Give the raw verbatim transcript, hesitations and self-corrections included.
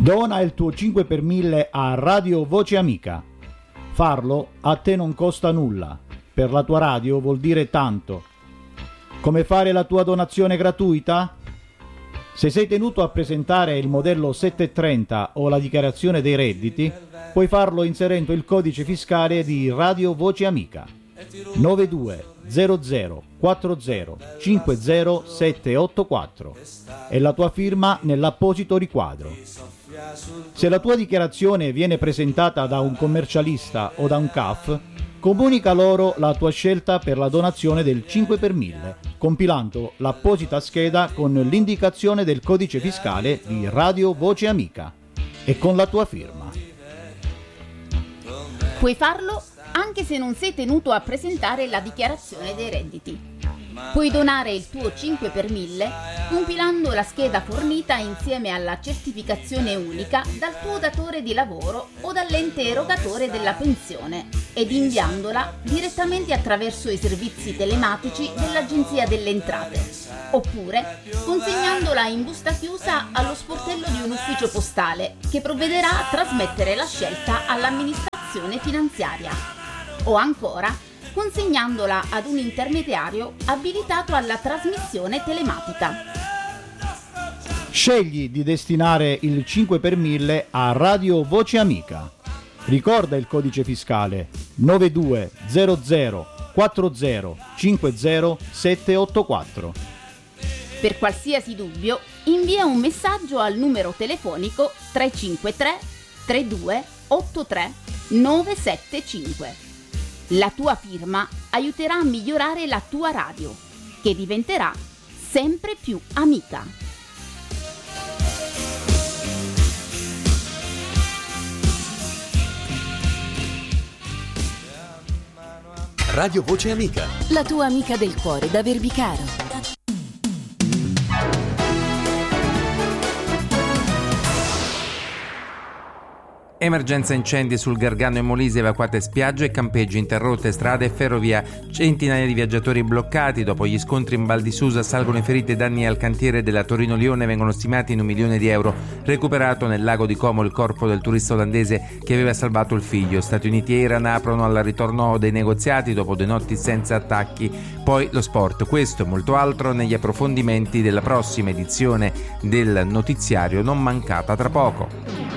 Dona il tuo cinque per mille a Radio Voce Amica. Farlo a te non costa nulla. Per la tua radio vuol dire tanto. Come fare la tua donazione gratuita? Se sei tenuto a presentare il modello settecentotrenta o la dichiarazione dei redditi, puoi farlo inserendo il codice fiscale di Radio Voce Amica nove due zero zero quattro zero cinque zero sette otto quattro e la tua firma nell'apposito riquadro. Se la tua dichiarazione viene presentata da un commercialista o da un C A F, comunica loro la tua scelta per la donazione del cinque per mille, compilando l'apposita scheda con l'indicazione del codice fiscale di Radio Voce Amica e con la tua firma. Puoi farlo anche se non sei tenuto a presentare la dichiarazione dei redditi. Puoi donare il tuo cinque per mille compilando la scheda fornita insieme alla certificazione unica dal tuo datore di lavoro o dall'ente erogatore della pensione ed inviandola direttamente attraverso i servizi telematici dell'Agenzia delle Entrate, oppure consegnandola in busta chiusa allo sportello di un ufficio postale che provvederà a trasmettere la scelta all'amministrazione finanziaria, o ancora consegnandola ad un intermediario abilitato alla trasmissione telematica. Scegli di destinare il cinque per mille a Radio Voce Amica. Ricorda il codice fiscale nove due zero zero quattro zero cinque zero sette otto quattro. Per qualsiasi dubbio, invia un messaggio al numero telefonico tre cinque tre tre due otto tre nove sette cinque. La tua firma aiuterà a migliorare la tua radio, che diventerà sempre più amica. Radio Voce Amica, la tua amica del cuore da Verbicaro. Emergenza incendi sul Gargano e Molise, evacuate spiagge e campeggi, interrotte strade e ferrovia, centinaia di viaggiatori bloccati. Dopo gli scontri in Val di Susa salgono i feriti e danni al cantiere della Torino-Lione vengono stimati in un milione di euro. Recuperato nel lago di Como il corpo del turista olandese che aveva salvato il figlio. Stati Uniti e Iran aprono al ritorno dei negoziati dopo due notti senza attacchi. Poi lo sport, questo e molto altro negli approfondimenti della prossima edizione del notiziario, non mancata tra poco.